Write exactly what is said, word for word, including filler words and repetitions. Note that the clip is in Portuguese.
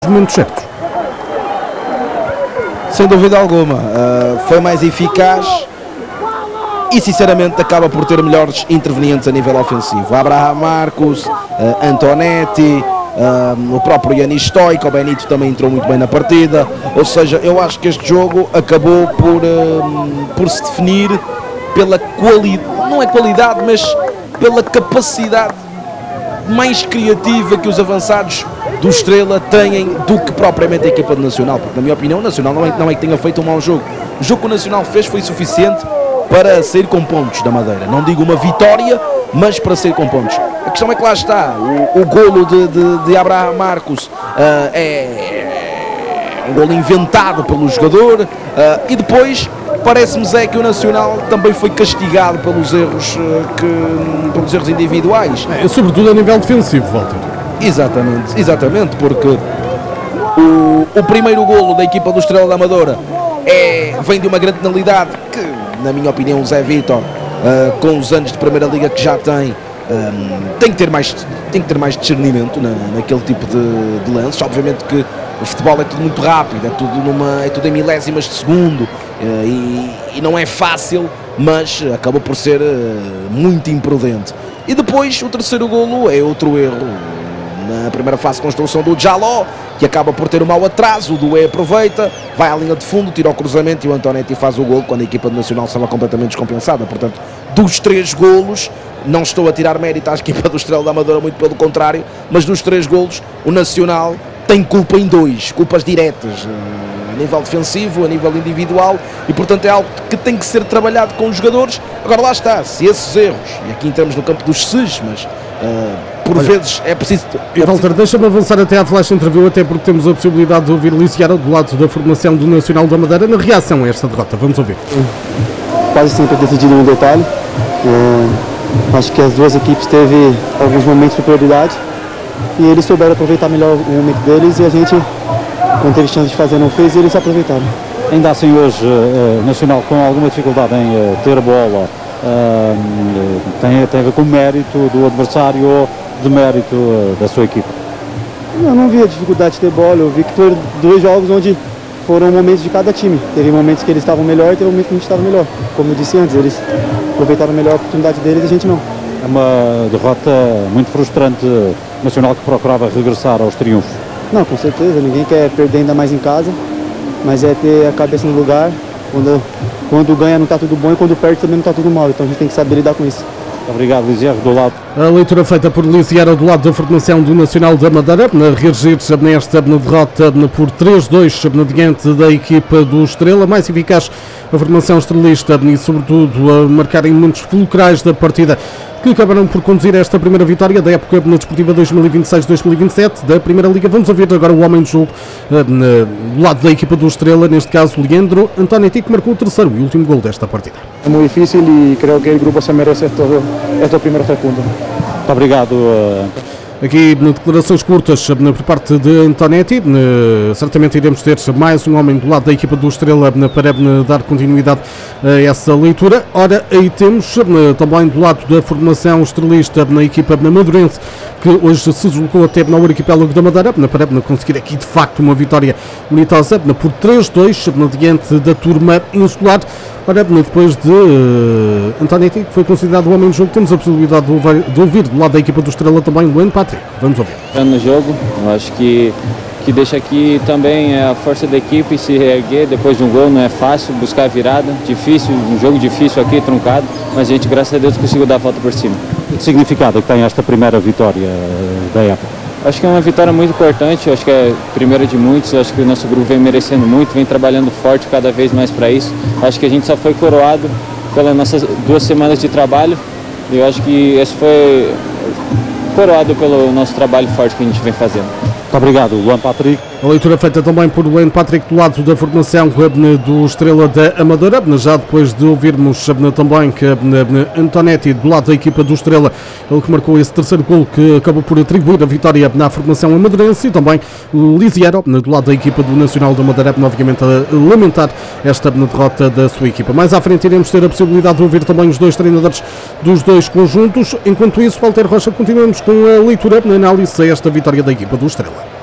momentos certos. Sem dúvida alguma, uh, foi mais eficaz e sinceramente acaba por ter melhores intervenientes a nível ofensivo. Abraham Marcos, uh, Antonetti, uh, o próprio Yanis Stoico, o Benito também entrou muito bem na partida. Ou seja, eu acho que este jogo acabou por, uh, por se definir pela qualidade, não é qualidade, mas pela capacidade mais criativa que os avançados do Estrela têm do que propriamente a equipa do Nacional, porque na minha opinião o Nacional não é, não é que tenha feito um mau jogo. O jogo que o Nacional fez foi suficiente para sair com pontos da Madeira, não digo uma vitória, mas para sair com pontos. A questão é que lá está, o, o golo de, de, de Abraham Marcos uh, é um golo inventado pelo jogador, uh, e depois parece-me é que o Nacional também foi castigado pelos erros, uh, que, pelos erros individuais. É, sobretudo a nível defensivo, Walter. Exatamente, exatamente, porque o, o primeiro golo da equipa do Estrela da Amadora é, vem de uma grande penalidade que, na minha opinião, o Zé Vítor, uh, com os anos de Primeira Liga que já tem, um, tem, que ter mais, tem que ter mais discernimento na, naquele tipo de, de lances. Obviamente que o futebol é tudo muito rápido, é tudo, numa, é tudo em milésimas de segundo, uh, e, e não é fácil, mas acabou por ser uh, muito imprudente. E depois o terceiro golo é outro erro. Na primeira fase de construção do Jaló, que acaba por ter um mau atraso, o Dué aproveita, vai à linha de fundo, tira o cruzamento e o Antonetti faz o golo quando a equipa do Nacional estava completamente descompensada. Portanto, dos três golos, não estou a tirar mérito à equipa do Estrela da Amadora, muito pelo contrário, mas dos três golos, o Nacional tem culpa em dois, culpas diretas, a nível defensivo, a nível individual, e portanto é algo que tem que ser trabalhado com os jogadores. Agora lá está, se esses erros, e aqui entramos no campo dos ses, mas uh, por Olha, vezes é preciso... É Walter, deixa-me avançar até à flash interview, até porque temos a possibilidade de ouvir Lisiara do lado da formação do Nacional da Madeira na reação a esta derrota. Vamos ouvir. Quase sempre decidido no detalhe. É, acho que as duas equipes teve alguns momentos de prioridade e eles souberam aproveitar melhor o momento deles, e a gente, quando teve chance de fazer, não fez, e eles aproveitaram. Ainda assim hoje, o Nacional com alguma dificuldade em uh, ter a bola, uh, tem, tem a ver com o mérito do adversário ou de mérito uh, da sua equipa? Eu não vi a dificuldade de ter bola, eu vi que foram dois jogos onde foram momentos de cada time. Teve momentos que eles estavam melhor e teve momentos que a gente estava melhor. Como eu disse antes, eles aproveitaram melhor a oportunidade deles e a gente não. É uma derrota muito frustrante, Nacional que procurava regressar aos triunfos. Não, com certeza, ninguém quer perder ainda mais em casa, mas é ter a cabeça no lugar. Quando, quando ganha não está tudo bom e quando perde também não está tudo mal, então a gente tem que saber lidar com isso. Obrigado, Lisiero, do lado. A leitura feita por Lisiero do lado da formação do Nacional da Madeira, a reagir nesta derrota por três dois diante da equipa do Estrela, mais eficaz a formação estrelista e sobretudo a marcarem momentos fulcrais da partida que acabaram por conduzir esta primeira vitória da época na Desportiva dois mil e vinte e seis dois mil e vinte e sete da Primeira Liga. Vamos ouvir agora o homem do jogo do lado da equipa do Estrela, neste caso o Leandro Antonetti, que marcou o terceiro e último gol desta partida. É muito difícil e creio que o grupo se merece estes, estes primeiros três pontos. Muito obrigado. Aqui, declarações curtas por parte de Antonetti, certamente iremos ter mais um homem do lado da equipa do Estrela para dar continuidade a essa leitura. Ora, aí temos também do lado da formação estrelista na equipa madurense, que hoje se deslocou até ao arquipélago da Madeira para conseguir aqui de facto uma vitória bonitosa por três dois diante da turma insular. Ora, depois de uh, Antonetti, que foi considerado o homem do jogo, temos a possibilidade de ouvir, de ouvir do lado da equipa do Estrela também o Luan Patrick. Vamos ouvir. No jogo, eu acho que, que deixa aqui também a força da equipe se reerguer depois de um gol. Não é fácil buscar a virada, difícil, um jogo difícil aqui, truncado, mas a gente, graças a Deus, conseguiu dar a volta por cima. Que significado que tem esta primeira vitória uh, da época? Acho que é uma vitória muito importante, acho que é a primeira de muitos, acho que o nosso grupo vem merecendo muito, vem trabalhando forte cada vez mais para isso. Acho que a gente só foi coroado pelas nossas duas semanas de trabalho, e eu acho que esse foi coroado pelo nosso trabalho forte que a gente vem fazendo. Muito obrigado, Luan Patrick. A leitura feita também por Luan Patrick do lado da formação do Estrela da Amadora, já depois de ouvirmos também que Antonetti do lado da equipa do Estrela, ele que marcou esse terceiro gol que acabou por atribuir a vitória na formação amadorense, e também Lisiero do lado da equipa do Nacional da Madeira, obviamente a lamentar esta derrota da sua equipa. Mais à frente iremos ter a possibilidade de ouvir também os dois treinadores dos dois conjuntos. Enquanto isso, Walter Rocha, continuamos com a leitura na análise a esta vitória da equipa do Estrela.